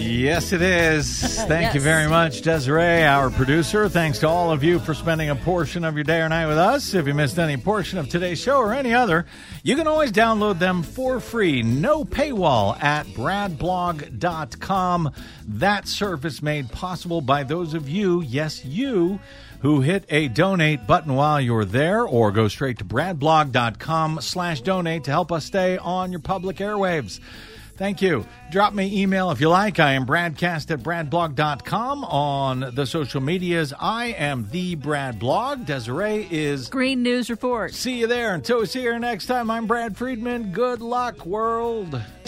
Yes, it is. Thank Yes. you very much, Desiree, our producer. Thanks to all of you for spending a portion of your day or night with us. If you missed any portion of today's show or any other, you can always download them for free, no paywall, at bradblog.com. That service made possible by those of you, yes, you, who hit a donate button while you're there, or go straight to bradblog.com/donate to help us stay on your public airwaves. Thank you. Drop me email if you like. I am bradcast@bradblog.com. On the social medias, I am the Brad Blog. Desiree is Green News Report. See you there. Until we see you next time, I'm Brad Friedman. Good luck, world.